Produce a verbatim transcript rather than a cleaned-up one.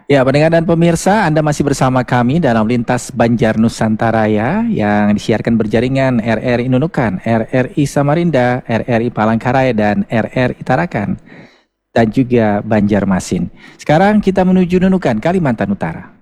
Ya, pendengar dan pemirsa, Anda masih bersama kami dalam Lintas Banjar Nusantara ya, yang disiarkan berjaringan R R I Nunukan, R R I Samarinda, R R I Palangkaraya, dan R R I Tarakan, dan juga Banjarmasin. Sekarang kita menuju Nunukan, Kalimantan Utara.